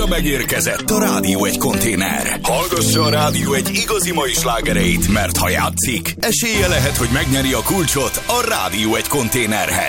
Újra megérkezett a Rádió Egy konténer. Hallgassa a Rádió Egy igazi mai slágereit, mert ha játszik, esélye lehet, hogy megnyeri a kulcsot a Rádió Egy konténerhez.